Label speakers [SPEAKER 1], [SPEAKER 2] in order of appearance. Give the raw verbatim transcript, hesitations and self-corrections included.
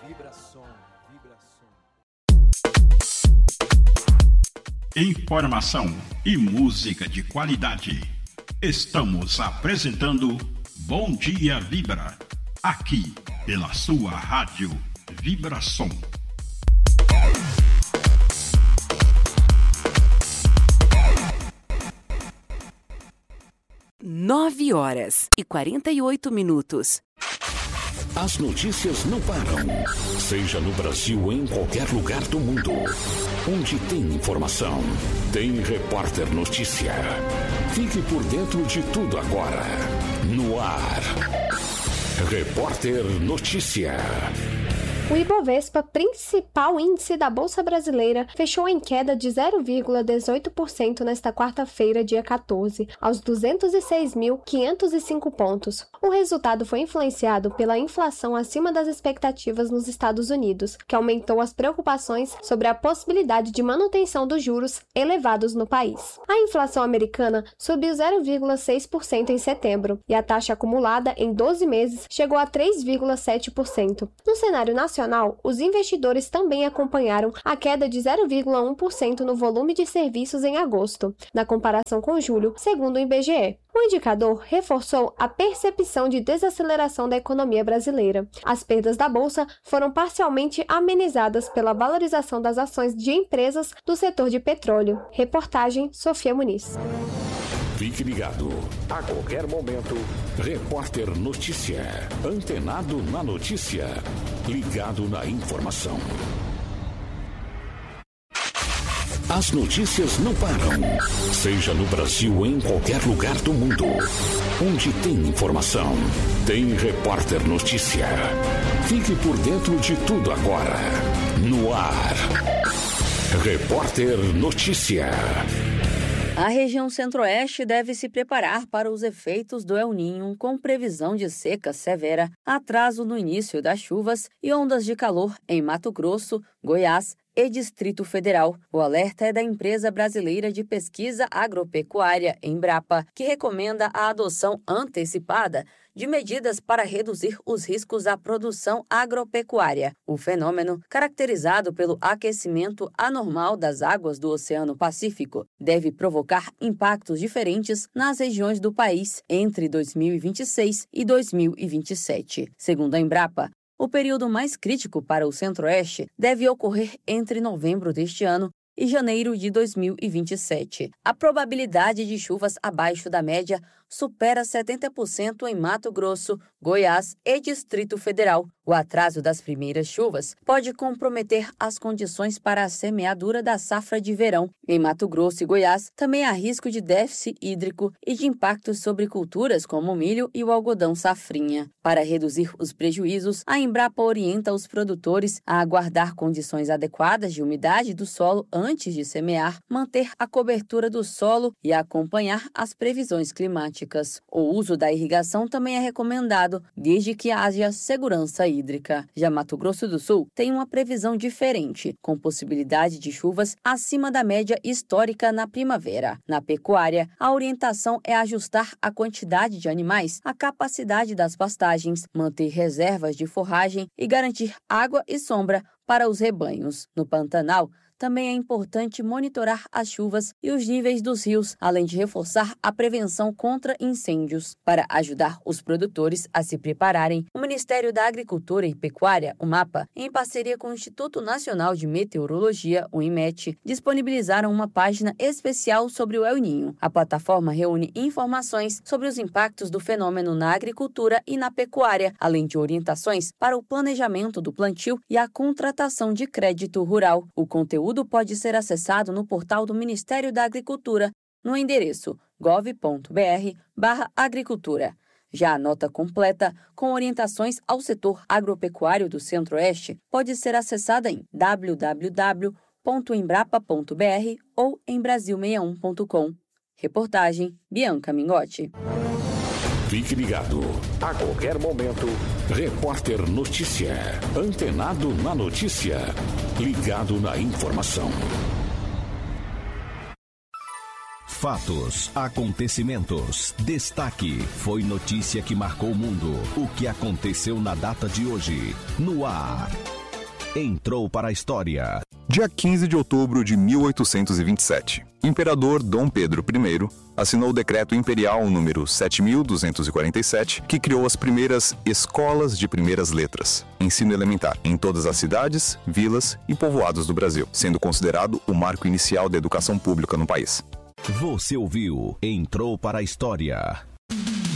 [SPEAKER 1] Vibração, vibração.
[SPEAKER 2] Informação e música de qualidade. Estamos apresentando Bom Dia Vibra, aqui pela sua rádio Vibração.
[SPEAKER 3] Nove horas e quarenta e oito minutos.
[SPEAKER 4] As notícias não param, seja no Brasil ou em qualquer lugar do mundo. Onde tem informação, tem Repórter Notícia. Fique por dentro de tudo agora. No ar, Repórter Notícia.
[SPEAKER 5] O Ibovespa, principal índice da Bolsa Brasileira, fechou em queda de zero vírgula dezoito por cento nesta quarta-feira, dia quatorze, aos duzentos e seis mil, quinhentos e cinco pontos. O resultado foi influenciado pela inflação acima das expectativas nos Estados Unidos, que aumentou as preocupações sobre a possibilidade de manutenção dos juros elevados no país. A inflação americana subiu zero vírgula seis por cento em setembro, e a taxa acumulada em doze meses chegou a três vírgula sete por cento. No cenário nacional, os investidores também acompanharam a queda de zero vírgula um por cento no volume de serviços em agosto, na comparação com julho, segundo o I B G E. O indicador reforçou a percepção de desaceleração da economia brasileira. As perdas da Bolsa foram parcialmente amenizadas pela valorização das ações de empresas do setor de petróleo. Reportagem Sofia Muniz.
[SPEAKER 4] Fique ligado. A qualquer momento, Repórter Notícia. Antenado na notícia. Ligado na informação. As notícias não param. Seja no Brasil ou em qualquer lugar do mundo. Onde tem informação, tem Repórter Notícia. Fique por dentro de tudo agora. No ar, Repórter Notícia.
[SPEAKER 6] A região centro-oeste deve se preparar para os efeitos do El Niño, com previsão de seca severa, atraso no início das chuvas e ondas de calor em Mato Grosso, Goiás e Distrito Federal. O alerta é da Empresa Brasileira de Pesquisa Agropecuária, Embrapa, que recomenda a adoção antecipada de medidas para reduzir os riscos à produção agropecuária. O fenômeno, caracterizado pelo aquecimento anormal das águas do Oceano Pacífico, deve provocar impactos diferentes nas regiões do país entre dois mil e vinte e seis e dois mil e vinte e sete. Segundo a Embrapa, o período mais crítico para o Centro-Oeste deve ocorrer entre novembro deste ano e janeiro de dois mil e vinte e sete. A probabilidade de chuvas abaixo da média supera setenta por cento em Mato Grosso, Goiás e Distrito Federal. O atraso das primeiras chuvas pode comprometer as condições para a semeadura da safra de verão. Em Mato Grosso e Goiás, também há risco de déficit hídrico e de impactos sobre culturas como o milho e o algodão safrinha. Para reduzir os prejuízos, a Embrapa orienta os produtores a aguardar condições adequadas de umidade do solo antes de semear, manter a cobertura do solo e acompanhar as previsões climáticas. O uso da irrigação também é recomendado, desde que haja segurança hídrica. Já Mato Grosso do Sul tem uma previsão diferente, com possibilidade de chuvas acima da média histórica na primavera. Na pecuária, a orientação é ajustar a quantidade de animais à capacidade das pastagens, manter reservas de forragem e garantir água e sombra para os rebanhos. No Pantanal, também é importante monitorar as chuvas e os níveis dos rios, além de reforçar a prevenção contra incêndios. Para ajudar os produtores a se prepararem, o Ministério da Agricultura e Pecuária, o MAPA, em parceria com o Instituto Nacional de Meteorologia, o INMET, disponibilizaram uma página especial sobre o El Niño. A plataforma reúne informações sobre os impactos do fenômeno na agricultura e na pecuária, além de orientações para o planejamento do plantio e a contratação de crédito rural. O conteúdo Tudo pode ser acessado no portal do Ministério da Agricultura, no endereço gov ponto br barra agricultura. Já a nota completa, com orientações ao setor agropecuário do Centro-Oeste, pode ser acessada em w w w ponto embrapa ponto b r ou em brasil sessenta e um ponto com. Reportagem Bianca Mingotti.
[SPEAKER 4] Fique ligado. A qualquer momento, Repórter Notícia. Antenado na notícia. Ligado na informação.
[SPEAKER 7] Fatos, acontecimentos, destaque, foi notícia que marcou o mundo. O que aconteceu na data de hoje, no ar. entrou para a história.
[SPEAKER 8] Dia quinze de outubro de mil oitocentos e vinte e sete, o imperador Dom Pedro I assinou o decreto imperial número sete mil duzentos e quarenta e sete, que criou as primeiras escolas de primeiras letras, ensino elementar, em todas as cidades, vilas e povoados do Brasil, sendo considerado o marco inicial da educação pública no país.
[SPEAKER 7] Você ouviu Entrou para a História.